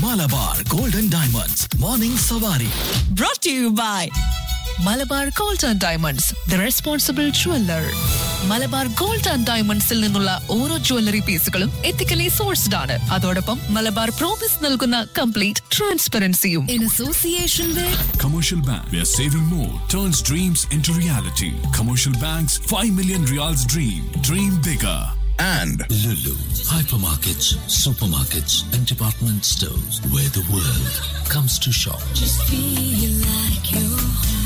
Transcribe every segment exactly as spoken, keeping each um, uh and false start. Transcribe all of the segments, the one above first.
Malabar golden diamonds morning സവാരി. Brought to you by Malabar gold and diamonds, the responsible jeweller. Malabar gold and ഡയമണ്ട്സിൽ നിന്നുള്ള ഓരോ jewellery പീസുകളും ethically sourced ആണ്. അതോടൊപ്പം മലബാർ പ്രോമിസ് നൽകുന്ന complete ട്രാൻസ്പെറൻസിയും. In association with Commercial Bank, where saving more turns dreams into reality. Commercial Bank's five million reals dream. Dream bigger. And Lulu, hypermarkets, supermarkets, and department stores where the world comes to shop. Just feel like you're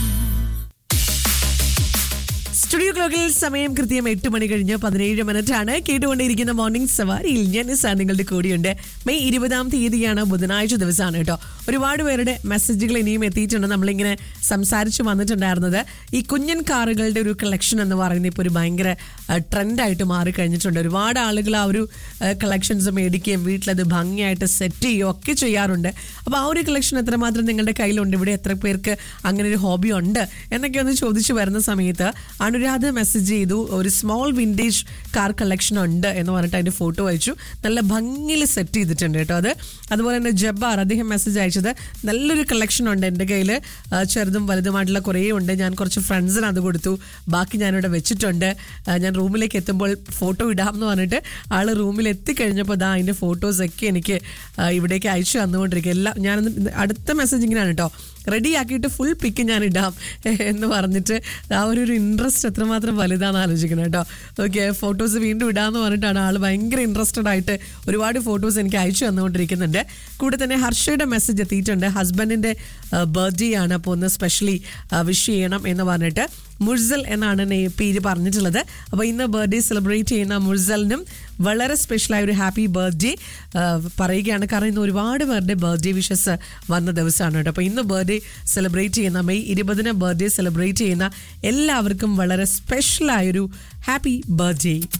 studio ക്ലോക്കിൽ സമയം കൃത്യം എട്ട് മണി കഴിഞ്ഞ് പതിനേഴ് minute ആണ്. കേട്ടുകൊണ്ടിരിക്കുന്ന morning സവാരിയിൽ ഞാൻ sir നിങ്ങളുടെ കൂടിയുണ്ട്. മെയ് ഇരുപതാം തീയതിയാണ്, ബുധനാഴ്ച ദിവസമാണ് കേട്ടോ. ഒരുപാട് പേരുടെ മെസ്സേജുകൾ ഇനിയും എത്തിയിട്ടുണ്ട്. നമ്മളിങ്ങനെ സംസാരിച്ച് വന്നിട്ടുണ്ടായിരുന്നത് ഈ കുഞ്ഞൻ കാറുകളുടെ ഒരു കളക്ഷൻ എന്ന് പറയുന്നത് ഇപ്പോൾ ഒരു ഭയങ്കര ട്രെൻഡായിട്ട് മാറിക്കഴിഞ്ഞിട്ടുണ്ട്. ഒരുപാട് ആളുകൾ ആ ഒരു കളക്ഷൻസ് മേടിക്കുകയും വീട്ടിലത് ഭംഗിയായിട്ട് സെറ്റ് ചെയ്യുകയും ഒക്കെ ചെയ്യാറുണ്ട്. അപ്പോൾ ആ ഒരു കളക്ഷൻ എത്രമാത്രം നിങ്ങളുടെ കയ്യിലുണ്ട്, ഇവിടെ എത്ര പേർക്ക് അങ്ങനെ ഒരു ഹോബി ഉണ്ട് എന്നൊക്കെ ഒന്ന് ചോദിച്ചു വരുന്ന സമയത്ത് അനുരാധ മെസ്സേജ് ചെയ്തു, ഒരു സ്മോൾ വിൻറ്റേജ് കാർ കളക്ഷൻ ഉണ്ട് എന്ന് പറഞ്ഞിട്ട് അതിൻ്റെ ഫോട്ടോ അയച്ചു. നല്ല ഭംഗിയിൽ സെറ്റ് ചെയ്തിട്ടുണ്ട് കേട്ടോ അത്. അതുപോലെ തന്നെ ജബ്ബാർ അദ്ദേഹം മെസ്സേജ് അയച്ചത്, നല്ലൊരു കളക്ഷൻ ഉണ്ട് എൻ്റെ കയ്യിൽ, ചെറുതും വലുതുമായിട്ടുള്ള കുറേ ഉണ്ട്. ഞാൻ കുറച്ച് ഫ്രണ്ട്സിന് അത് കൊടുത്തു, ബാക്കി ഞാനിവിടെ വെച്ചിട്ടുണ്ട്. ഞാൻ റൂമിലേക്ക് എത്തുമ്പോൾ ഫോട്ടോ ഇടാം എന്ന് പറഞ്ഞിട്ട് ആൾ റൂമിൽ എത്തിക്കഴിഞ്ഞപ്പോൾ ദാ അതിൻ്റെ ഫോട്ടോസൊക്കെ എനിക്ക് ഇവിടേക്ക് അയച്ചു തന്നുകൊണ്ടിരിക്കുക. എല്ലാം ഞാനൊന്ന് അടുത്ത മെസ്സേജ് ഇങ്ങനെയാണ് കേട്ടോ, റെഡി ആക്കിയിട്ട് ഫുൾ പിക്ക് ഞാൻ ഇടാം എന്ന് പറഞ്ഞിട്ട് ആ ഒരു ഇൻട്രസ്റ്റ് എത്രമാത്രം വലുതാണെന്ന് ആലോചിക്കണം കേട്ടോ. ഓക്കെ, ഫോട്ടോസ് വീണ്ടും ഇടാമെന്ന് പറഞ്ഞിട്ടാണ് ആൾ ഭയങ്കര ഇൻട്രസ്റ്റഡ് ആയിട്ട് ഒരുപാട് ഫോട്ടോസ് എനിക്ക് അയച്ചു തന്നുകൊണ്ടിരിക്കുന്നുണ്ട്. കൂടെ തന്നെ ഹർഷയുടെ മെസ്സേജ് എത്തിയിട്ടുണ്ട്, ഹസ്ബൻഡിൻ്റെ ബർത്ത്ഡേ ആണ്, അപ്പോൾ ഒന്ന് സ്പെഷ്യലി വിഷ് ചെയ്യണം എന്ന് പറഞ്ഞിട്ട്. മുർസൽ എന്നാണ് പേര് പറഞ്ഞിട്ടുള്ളത്. അപ്പോൾ ഇന്ന് ബർത്ത്ഡേ സെലിബ്രേറ്റ് ചെയ്യുന്ന മുർസലിനും വളരെ സ്പെഷ്യലായ ഒരു ഹാപ്പി ബർത്ത്ഡേ പറയുകയാണ്. കാരണം ഇന്ന് ഒരുപാട് പേരുടെ ബർത്ത്ഡേ വിഷസ് വന്ന ദിവസമാണ് കേട്ടോ. അപ്പോൾ ഇന്ന് ബർത്ത്ഡേ സെലിബ്രേറ്റ് ചെയ്യുന്ന, മെയ് ഇരുപതിന് ബർത്ത്ഡേ സെലിബ്രേറ്റ് ചെയ്യുന്ന എല്ലാവർക്കും വളരെ സ്പെഷ്യലായൊരു ഹാപ്പി ബർത്ത്ഡേ.